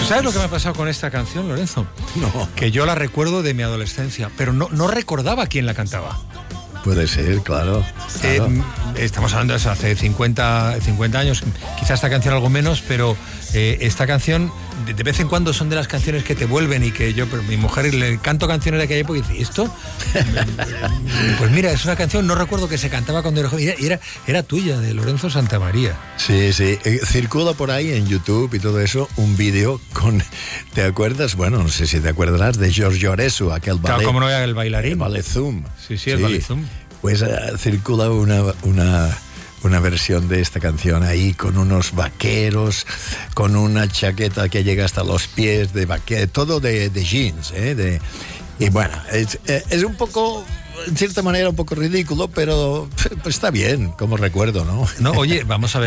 ¿Sabes lo que me ha pasado con esta canción, Lorenzo? No. Que yo la recuerdo de mi adolescencia, pero no recordaba quién la cantaba. Puede ser, claro. Estamos hablando de eso hace 50 años, quizás esta canción algo menos, pero esta canción de vez en cuando son de las canciones que te vuelven y que yo, pero mi mujer le canto canciones de aquella época y dice, ¿y esto? Pues mira, es una canción, no recuerdo que se cantaba cuando era joven, era tuya, de Lorenzo Santamaría. Sí, circula por ahí en YouTube y todo eso un vídeo con, ¿te acuerdas? Bueno, no sé si te acordarás de Giorgio Aresu, aquel ballet. Claro, ¿cómo no era el bailarín? El ballet Zoom. Sí, el ballet Zoom. Pues circula una versión de esta canción ahí con unos vaqueros, con una chaqueta que llega hasta los pies de vaquero, todo de jeans, y bueno, es un poco, en cierta manera un poco ridículo, pero pues está bien como recuerdo, ¿no? No, oye, vamos a ver.